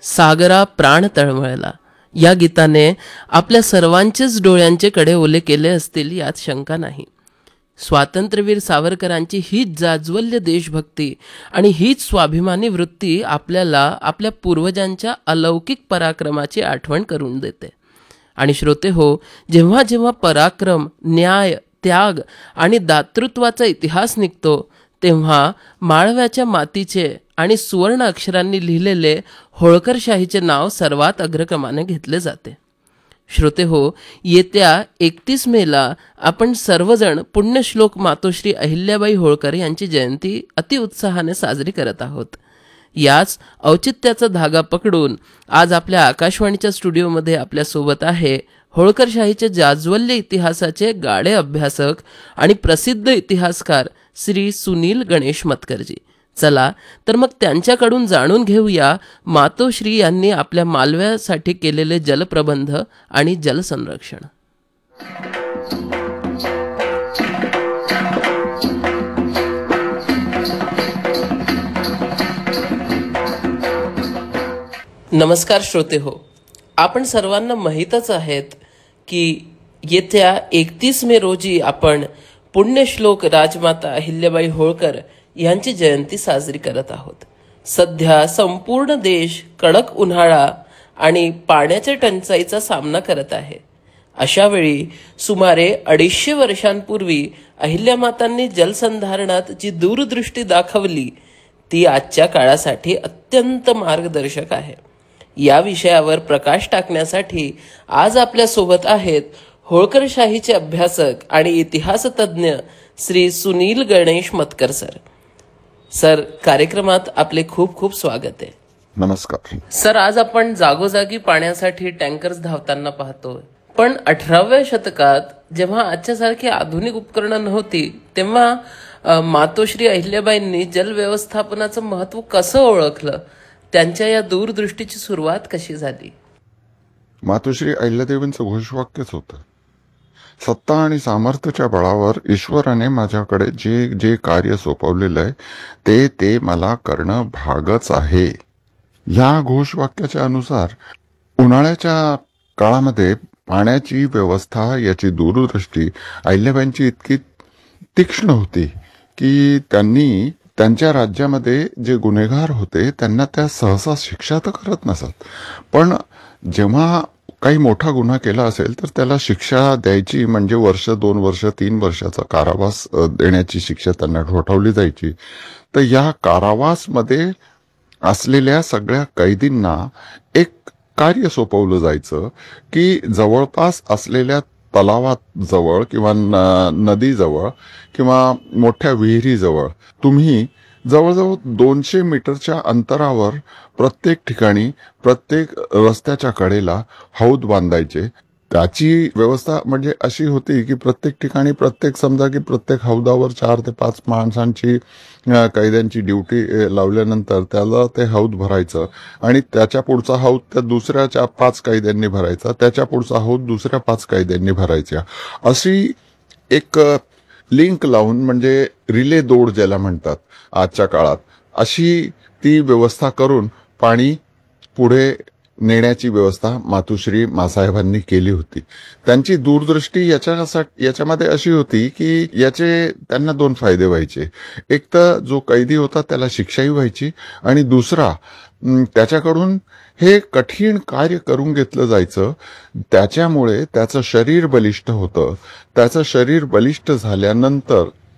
सागरा प्राण तळमळला या गीताने आपल्या सर्वांचेच डोळ्यांचे कडे ओले केले असतील यात शंका नाही. स्वातंत्र्यवीर सावरकरांची हीच जाज्वल्य देशभक्ती आणि हीच स्वाभिमानी वृत्ती आपल्याला आपल्या पूर्वजांच्या अलौकिक पराक्रमाची आठवण करून देते. आणि श्रोते हो, जेव्हा जेव्हा पराक्रम, न्याय, त्याग आणि दातृत्वाचा इतिहास निघतो तेव्हा माळव्याच्या मातीचे आणि सुवर्ण अक्षरांनी लिहिलेले होळकरशाहीचे नाव सर्वात अग्रक्रमाने घेतले जाते. श्रोते हो, येत्या 31 मेला आपण सर्वजण पुण्यश्लोक मातोश्री अहिल्याबाई होळकर यांची जयंती अतिउत्साहाने साजरी करत आहोत. याच औचित्याचा धागा पकडून आज आपल्या आकाशवाणीच्या स्टुडिओमध्ये आपल्यासोबत आहे होळकरशाहीच्या जाज्वल्य इतिहासाचे गाढे अभ्यासक आणि प्रसिद्ध इतिहासकार श्री सुनील गणेश मतकरजी. चला तर मग त्यांच्याकडून जाणून घेऊया मातोश्री यांनी आपल्या मालव्यासाठी केलेले जलप्रबंध आणि जलसंरक्षण. नमस्कार श्रोते हो, आपण सर्वांना माहीतच आहेत की येत्या 31 मे रोजी आपण पुण्यश्लोक राजमाता अहिल्याबाई होळकर यांची जयंती साजरी करत आहोत. सध्या संपूर्ण देश कडक उन्हाळा आणि पाण्याच्या टंचाईचा सामना करत आहे. अशा वेळी सुमारे 250 वर्षांपूर्वी अहिल्यामातांनी जलसंधारणात जी दूरदृष्टी दाखवली ती आजच्या काळासाठी अत्यंत मार्गदर्शक आहे. या विषयावर प्रकाश टाकण्यासाठी आज आपल्या सोबत आहेत होळकरशाहीचे अभ्यासक आणि इतिहास तज्ज्ञ श्री सुनील गणेश मतकर सर. सर, कार्यक्रमात आपले खूप खूप स्वागत आहे. नमस्कार सर. आज आपण जागोजागी पाण्यासाठी टँकर्स धावताना पाहतोय, पण 18व्या शतकात जेव्हा आजच्यासारखी आधुनिक उपकरणं नव्हती तेव्हा मातोश्री अहिल्याबाईंनी जल व्यवस्थापनाचं महत्व कसं ओळखलं, त्यांच्या या दूरदृष्टीची सुरुवात कशी झाली? मातोश्री अहिल्यादेवींचं घोषवाक्यच होतं, सत्ता आणि सामर्थ्याच्या बळावर ईश्वराने माझ्याकडे जे जे कार्य सोपवलेलं आहे ते मला करणं भागच आहे. या घोषवाक्याच्या अनुसार उन्हाळ्याच्या काळामध्ये पाण्याची व्यवस्था याची दूरदृष्टी अहिल्याबाईंची इतकी तीक्ष्ण होती की त्यांनी त्यांच्या राज्यामध्ये जे गुन्हेगार होते त्यांना त्या सहसा शिक्षा तर करत नसत, पण जेव्हा काही मोठा गुन्हा केला असेल तर त्याला शिक्षा द्यायची म्हणजे 1, 2 वर्ष, 3 वर्षाचा कारावास देण्याची शिक्षा त्यांना ठोठावली जायची. तर या कारावासमध्ये असलेल्या सगळ्या कैदींना एक कार्य सोपवलं जायचं की जवळपास असलेल्या तलावात जवळ किंवा नदीजवळ किंवा मोठ्या विहिरीजवळ तुम्ही जवळजवळ 200 मीटरच्या अंतरावर प्रत्येक ठिकाणी प्रत्येक रस्त्याच्या कडेला हौद बांधायचे. त्याची व्यवस्था म्हणजे अशी होती की प्रत्येक ठिकाणी समजा की प्रत्येक हौदावर 4 ते 5 माणसांची कैद्यांची ड्युटी लावल्यानंतर त्याला ते हौद भरायचं आणि त्याच्या पुढचा हौद त्या दुसऱ्या 5 कैद्यांनी भरायचा, त्याच्या पुढचा हौद दुसऱ्या 5 कैद्यांनी भरायचा. अशी एक लिंक लावून म्हणजे रिले दौड ज्याला म्हणतात आजच्या काळात, अशी ती व्यवस्था करून पाणी पुढे नेण्याची व्यवस्था मातोश्री मासाहेबांनी केली होती. त्यांची दूरदृष्टी याच्यामध्ये अशी होती की याचे त्यांना 2 फायदे व्हायचे. एक तर जो कैदी होता त्याला शिक्षाही व्हायची आणि दुसरा त्याच्याकडून हे कठीण कार्य करून घेतलं जायचं, त्याच्यामुळे त्याचं शरीर बलिष्ठ होतं. त्याचं शरीर बलिष्ठ झाल्यानंतर